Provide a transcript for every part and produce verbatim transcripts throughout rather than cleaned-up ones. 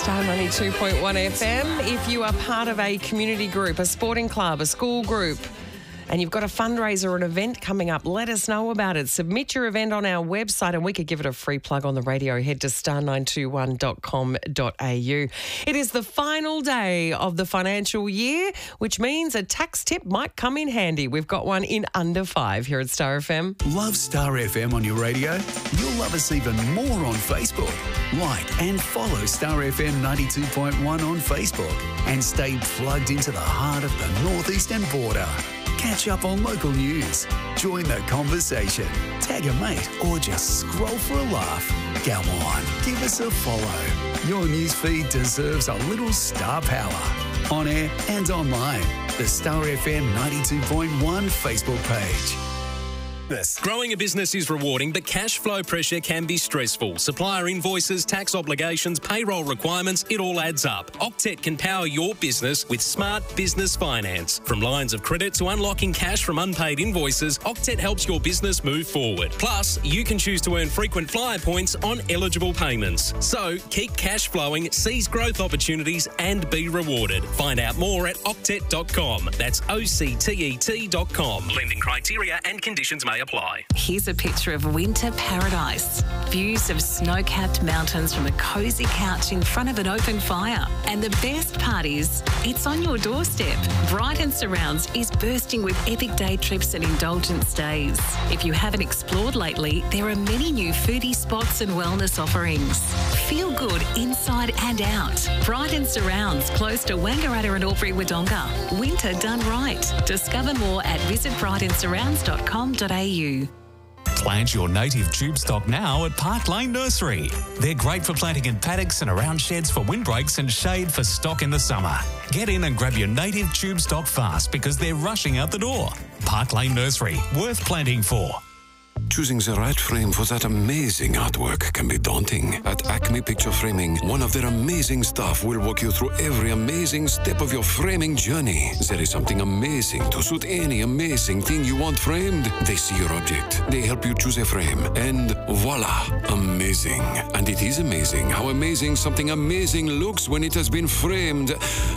Star ninety-two point one F M. If you are part of a community group, a sporting club, a school group, and you've got a fundraiser or an event coming up, let us know about it. Submit your event on our website and we could give it a free plug on the radio. Head to star nine two one dot com dot a u. It is the final day of the financial year, which means a tax tip might come in handy. We've got one in under five here at Star F M. Love Star F M on your radio? You'll love us even more on Facebook. Like and follow Star F M ninety-two point one on Facebook and stay plugged into the heart of the northeastern border. Catch up on local news, join the conversation, tag a mate, or just scroll for a laugh. Go on, give us a follow. Your newsfeed deserves a little star power. On air and online, the Star F M ninety-two point one Facebook page. This. Growing a business is rewarding, but cash flow pressure can be stressful. Supplier invoices, tax obligations, payroll requirements, it all adds up. Octet can power your business with smart business finance. From lines of credit to unlocking cash from unpaid invoices, Octet helps your business move forward. Plus, you can choose to earn frequent flyer points on eligible payments. So, keep cash flowing, seize growth opportunities and be rewarded. Find out more at octet dot com. That's O C T E T dot com. Lending criteria and conditions may apply. Here's a picture of winter paradise. Views of snow-capped mountains from a cosy couch in front of an open fire. And the best part is, it's on your doorstep. Bright and Surrounds is bursting with epic day trips and indulgent stays. If you haven't explored lately, there are many new foodie spots and wellness offerings. Feel good inside and out. Bright and Surrounds, close to Wangaratta and Albury Wodonga. Winter done right. Discover more at visit bright and surrounds dot com dot a u. Plant your native tube stock now at Park Lane Nursery. They're great for planting in paddocks and around sheds for windbreaks and shade for stock in the summer. Get in and grab your native tube stock fast because they're rushing out the door. Park Lane Nursery, worth planting for. Choosing the right frame for that amazing artwork can be daunting. At Acme Picture Framing, one of their amazing staff will walk you through every amazing step of your framing journey. There is something amazing to suit any amazing thing you want framed. They see your object, they help you choose a frame, and voila, amazing. And it is amazing how amazing something amazing looks when it has been framed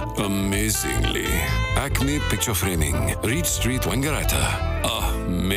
amazingly. Acme Picture Framing, Reed Street, Wangaratta.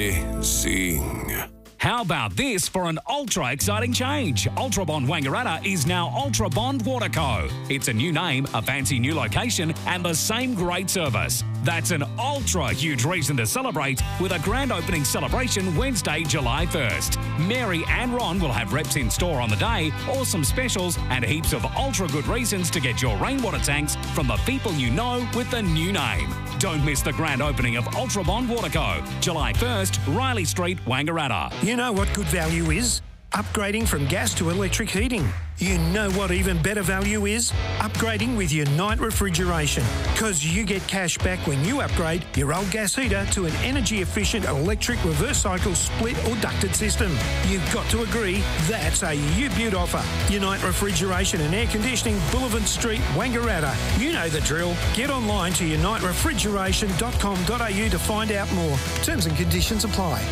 Amazing. How about this for an ultra exciting change? Ultra Bond Wangaratta is now Ultra Bond Waterco. It's a new name, a fancy new location, and the same great service. That's an ultra huge reason to celebrate with a grand opening celebration Wednesday, July first. Mary and Ron will have reps in store on the day, awesome specials, and heaps of ultra good reasons to get your rainwater tanks from the people you know with the new name. Don't miss the grand opening of Ultra Bond Waterco, July first, Riley Street, Wangaratta. You know what good value is? Upgrading from gas to electric heating. You know what even better value is? Upgrading with Unite Refrigeration. Because you get cash back when you upgrade your old gas heater to an energy-efficient electric reverse cycle split or ducted system. You've got to agree, that's a U-Beaut offer. Unite Refrigeration and Air Conditioning, Boulevard Street, Wangaratta. You know the drill. Get online to unite refrigeration dot com dot a u to find out more. Terms and conditions apply.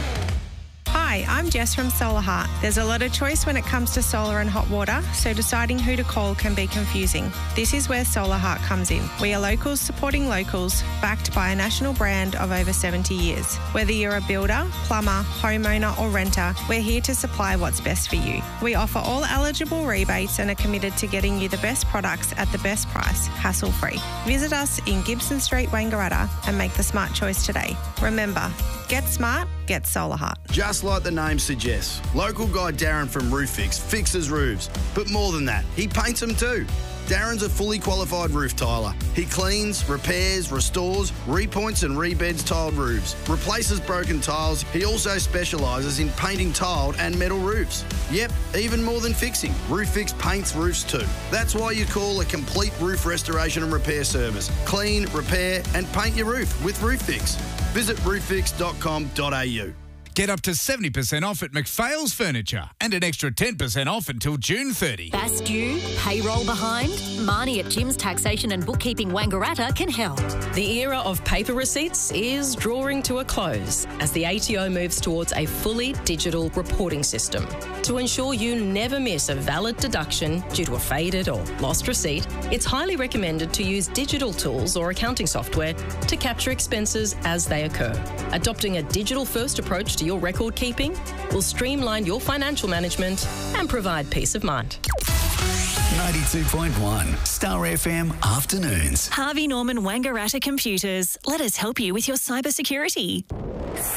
Hi, I'm Jess from Solar Heart. There's a lot of choice when it comes to solar and hot water, so deciding who to call can be confusing. This is where Solar Heart comes in. We are locals supporting locals, backed by a national brand of over seventy years. Whether you're a builder, plumber, homeowner or renter, we're here to supply what's best for you. We offer all eligible rebates and are committed to getting you the best products at the best price, hassle-free. Visit us in Gibson Street, Wangaratta and make the smart choice today. Remember, get smart, get Solar Heart. Just like the name suggests, local guy Darren from Roof Fix fixes roofs. But more than that, he paints them too. Darren's a fully qualified roof tiler. He cleans, repairs, restores, repoints and rebeds tiled roofs, replaces broken tiles. He also specialises in painting tiled and metal roofs. Yep, even more than fixing, Roof Fix paints roofs too. That's why you call a complete roof restoration and repair service. Clean, repair and paint your roof with Roof Fix. Visit roof fix dot com dot a u. Get up to seventy percent off at McPhail's Furniture and an extra ten percent off until June thirtieth. Past due? Payroll behind? Marnie at Jim's Taxation and Bookkeeping Wangaratta can help. The era of paper receipts is drawing to a close as the A T O moves towards a fully digital reporting system. To ensure you never miss a valid deduction due to a faded or lost receipt, it's highly recommended to use digital tools or accounting software to capture expenses as they occur. Adopting a digital-first approach to your record keeping will streamline your financial management and provide peace of mind. ninety-two point one Star F M Afternoons. Harvey Norman Wangaratta Computers. Let us help you with your cybersecurity.